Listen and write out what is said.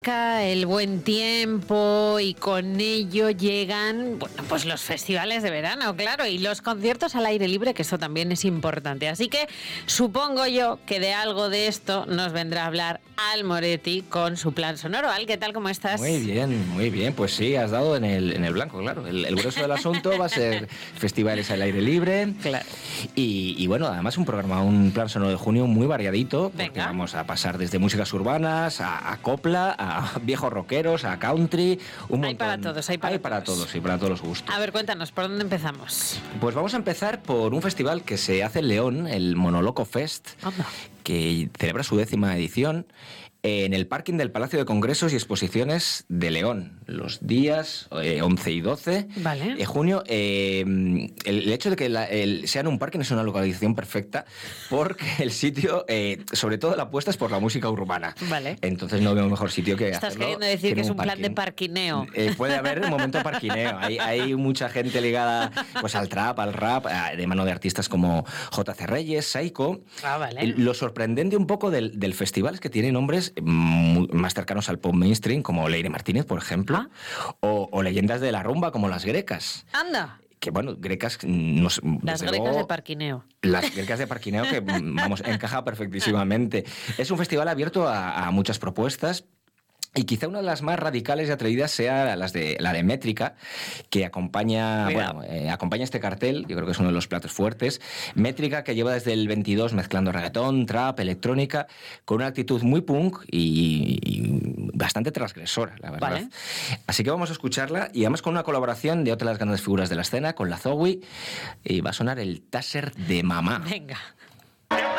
El buen tiempo y con ello llegan, bueno, pues los festivales de verano, claro, y los conciertos al aire libre, que eso también es importante. Así que supongo yo que de algo de esto nos vendrá a hablar Al Moretti con su plan sonoro. Al, ¿qué tal? ¿Cómo estás? Muy bien. Pues sí, has dado en el blanco, claro. El grueso del asunto va a ser festivales al aire libre. Claro. Y bueno, además un plan sonoro de junio muy variadito, porque Venga. vamos a pasar desde músicas urbanas a copla, a viejos rockeros, a country, un montón. Hay para todos, hay para todos. Sí, para todos los gustos. A ver, cuéntanos, ¿por dónde empezamos? Pues vamos a empezar por un festival que se hace en León, el Monoloco Fest, Anda. que celebra su 10ª edición en el parking del Palacio de Congresos y Exposiciones de León, los días 11 y 12 de junio. El hecho de que sea en un parking es una localización perfecta, porque el sitio, sobre todo la apuesta es por la música urbana. Vale. Entonces no veo mejor sitio que ¿Estás hacerlo queriendo decir que es un plan parking. de parquineo? Puede haber un momento de parquineo. Hay mucha gente ligada pues al trap, al rap, de mano de artistas como J.C. Reyes, Saiko. Ah, vale. Lo sorprendente un poco del festival es que tiene nombres más cercanos al pop mainstream, como Leire Martínez, por ejemplo, o leyendas de la rumba como Las Grecas. ¡Anda! Que bueno, Grecas... Las Grecas de parquineo. Las Grecas de parquineo que, vamos, encaja perfectísimamente. Es un festival abierto a muchas propuestas. Y quizá una de las más radicales y atrevidas sea la de Métrica, que acompaña este cartel. Yo creo que es uno de los platos fuertes. Métrica, que lleva desde el 22 mezclando reggaetón, trap, electrónica, con una actitud muy punk y bastante transgresora, la verdad. Vale. Así que vamos a escucharla, y además con una colaboración de otra de las grandes figuras de la escena, con la Zoe, y va a sonar el Taser de Mamá. Venga.